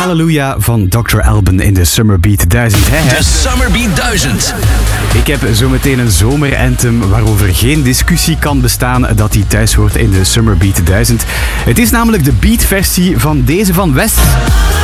Hallelujah van Dr. Alban in de Summer Beat 1000. De Summer Beat 1000. Ik heb zometeen een zomeranthem waarover geen discussie kan bestaan dat die thuis hoort in de Summer Beat 1000. Het is namelijk de beatversie van deze van West.